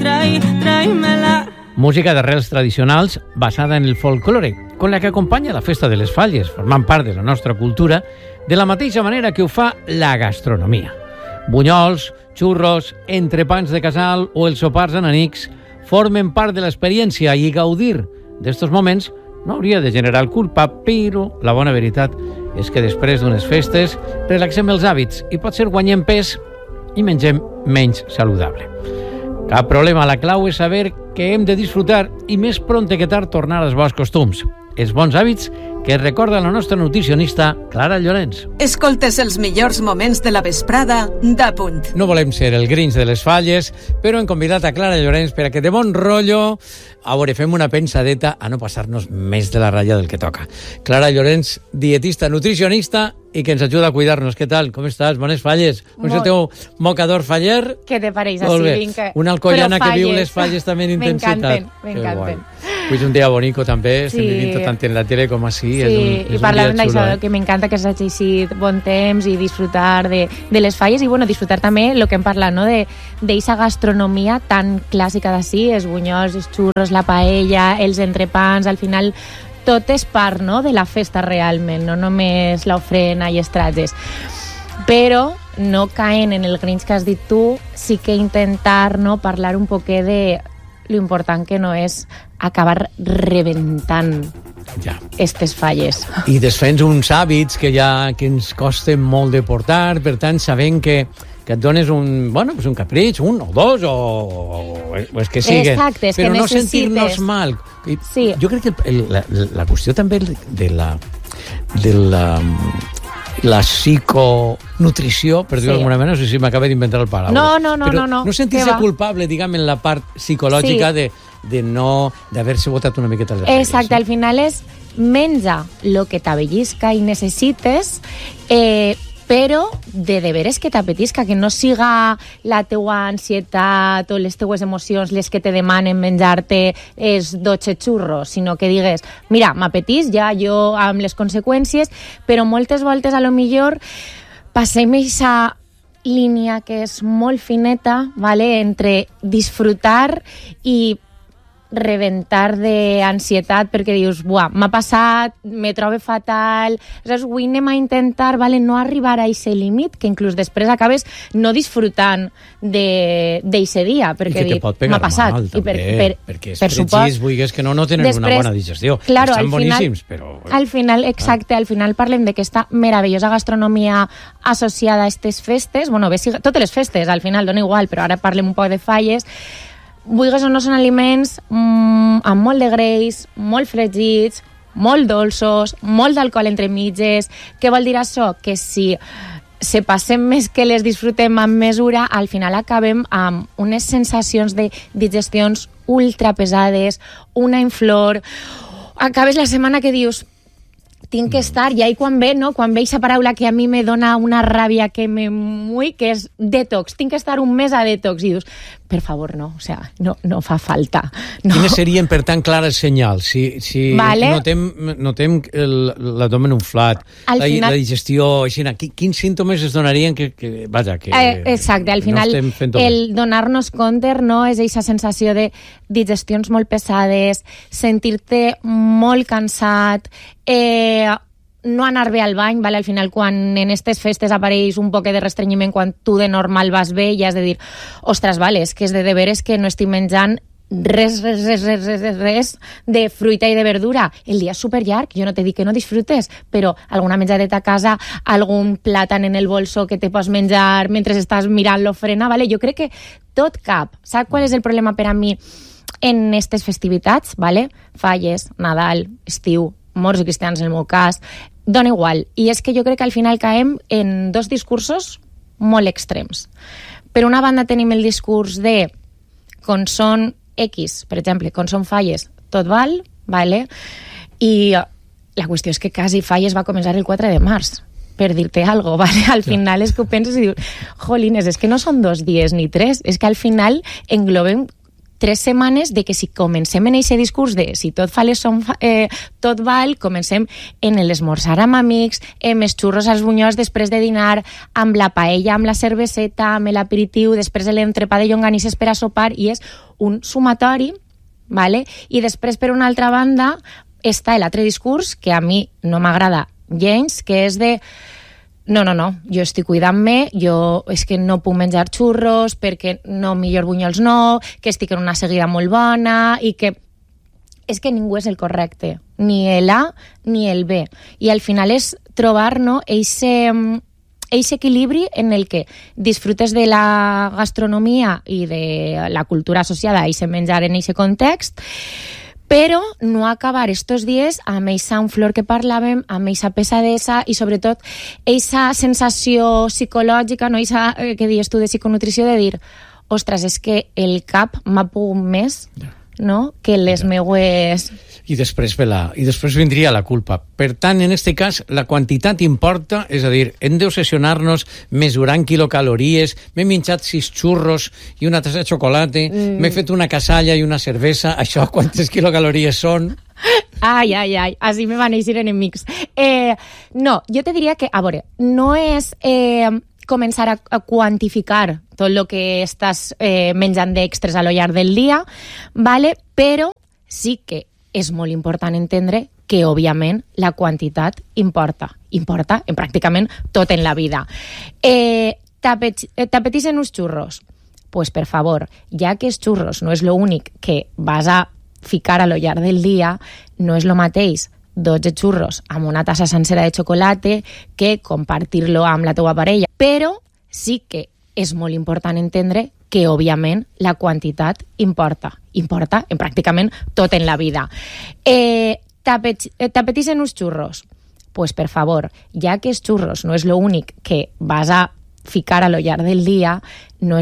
tráemela. Música d'arrels tradicionals basada en el folklore, con la que acompanya la festa de les Falles, formant part de la nostra cultura, de la mateixa manera que ho fa la gastronomia. Bunyols, xurros, entrepans de casal o els sopars enemics formen part de l'experiència i gaudir d'estos moments no hauria de generar culpa, però la bona veritat és que després d'unes festes relaxem els hàbits i potser guanyem pes i mengem menys saludable. Cap problema, la clau és saber que hem de disfrutar i més prompte que tard tornar als bons costums. Els bons hàbits que recorda la nostra nutricionista Clara Llorens. Escoltes els millors moments de la vesprada d'Apunt. No volem ser el Grinch de les Falles, però hem convidat a Clara Llorens per a que de bon rotllo, a veure, fem una pensadeta a no passar-nos més de la ratlla del que toca. Clara Llorens, dietista, nutricionista i que ens ajuda a cuidar-nos. Què tal? Com estàs? Bones Falles. Com és el teu mocador faller? Què te pareix així, Vinca? Una alcoiana que viu les Falles també en intensitat. M'encanten. Avui és un dia bonico també, estem vivint tant en la tele com així. Sí, i parlant d'això, que m'encanta que s'hagi així bon temps i disfrutar de les Falles i, bueno, disfrutar també el que hem parlat, no?, d'eixa gastronomia tan clàssica d'ací, els bunyols, els xurros, la paella, els entrepans, al final tot és part, no?, de la festa realment, no només l'ofrena i els tratges. Però no caent en el Grinch que has dit tu, sí que intentar, no?, parlar un poquet de lo important que no és acabar rebentant estes falles. I desfent uns hàbits que ens costen molt de portar, per tant, sabent que et dones un capritx, un o dos, o els que siguin. Exacte, però que no sentir-nos mal. Sí. Jo crec que la qüestió també de la psiconutrició, per dir-ho d'alguna manera, no sé si m'acaba d'inventar el paraula. No. No sentir-se culpable, diguem, en la part psicològica de d'haver-se botat una miqueta les regles. Exacte, al final és menja el que t'avellisca i necessites, però de veres que t'apetisca, que no siga la teua ansietat o les teues emocions les que te demanen menjar-te els 12 xurros, sinó que digues, mira, m'apetís ja jo amb les conseqüències, però moltes voltes a lo millor passem aquesta línia que és molt fineta, ¿vale?, entre disfrutar i rebentar d'ansietat perquè dius, buah, m'ha passat, me trobo fatal, saps? Avui anem a intentar, vale, no arribar a aquest límit, que inclús després acabes no disfrutant d'aquest dia, perquè i que te pot pegar m'ha passat. mal, també, perquè els fregits, vulguis que no tenen una bona digestió. Claro, estan boníssims, però... Al final, exacte, al final parlem d'aquesta meravellosa gastronomia associada a aquestes festes, bueno, totes les festes, al final dona igual, però ara parlem un poc de falles. Vulguis o no, són aliments amb molt de greix, molt fregits, molt dolços, molt d'alcohol entre mitges. Què vol dir això? Que si se passem més que les disfrutem amb mesura, al final acabem amb unes sensacions de digestions ultra pesades, una inflor. Acabes la setmana que dius, tinc que estar, i ahí quan ve aquesta paraula que a mi me dona una ràbia que me mull, que és detox, tinc que estar un mes a detox, i dius, per favor, no, o sea, no fa falta. No. Quines serien, per tant, clares senyals? Si vale. notem l'abdomen inflat, la digestió, així, quins símptomes es donarien que exacte, al final, el donar-nos compte, no, és aquesta sensació de digestions molt pesades, sentir-te molt cansat, no anar bé al bany, vale? Al final quan en aquestes festes apareix un poc de restrenyiment quan tu de normal vas bé i has de dir, ostres, vale, és que és de deberes que no estic menjant res de fruita i de verdura. El dia és superllarg, jo no te dic que no disfrutes, però alguna menjadeta a casa, algun plàtan en el bolso que te pots menjar mentre estàs mirant l'ofrena, vale? Jo crec que tot cap. Saps qual és el problema per a mi en aquestes festivitats? Vale? Falles, Nadal, estiu, morts cristians en el meu cas, dona igual. I és que jo crec que al final caem en dos discursos molt extrems. Per una banda tenim el discurs de quan són X, per exemple, quan són falles, tot val, vale? I la qüestió és que quasi falles va començar el 4 de març, per dir-te alguna cosa, vale? Al final és que ho penses i dius, jolines, és que no són 2 dies ni 3, és que al final englobem 3 setmanes de que si comencem en aquest discurs de si tot tot val, comencem en l'esmorzar amb amics, amb els xurros als bunyols després de dinar, amb la paella, amb la cerveseta, amb l'aperitiu, després de l'entrepà de llonganisses per a sopar, i és un sumatori, vale? I després, per una altra banda, està l'altre discurs que a mi no m'agrada gens, que és de no, jo estic cuidant-me, jo és que no puc menjar xurros perquè no, millor bunyols no, que estic en una seguida molt bona i que és que ningú és el correcte, ni l'A ni el B. I al final és trobar, no, eixe equilibri en el que disfrutes de la gastronomia i de la cultura associada a eixe menjar en eixe context, però no acabar estos dies amb eixa flor que parlàvem, amb eixa pesadesa i sobretot eixa sensació psicològica, no eixa que dius tu de psiconutrició, de dir, ostres, és que el cap m'ha pogut més, no?, que les meues... I després vindria la culpa. Per tant, en aquest cas, la quantitat importa, és a dir, hem d'obsessionar-nos mesurant quilocalories, m'he menjat 6 xurros i una tassa de xocolata, m'he fet una casalla i una cervesa, això quantes quilocalories són? Ai, així me van eixir enemics. No, jo te diria que, a veure, no és començar a quantificar tot el que estàs menjant d'extres a lo llarg del dia, vale? Però sí que és molt important entendre que, òbviament, la quantitat importa en pràcticament tot en la vida. T'apeteixen uns xurros? Pues, per favor, ja que els xurros no és l'únic que vas a ficar a lo llarg del dia, no és el mateix 12 xurros amb una tassa sencera de xocolata que compartir-lo amb la teua parella. Però sí que és molt important entendre que, òbviament, la quantitat importa en pràcticament tot en la vida. T'apeteixen uns xurros? Pues, per favor, ja que els xurros no és l'únic que vas a ficar a lo llarg del dia, no és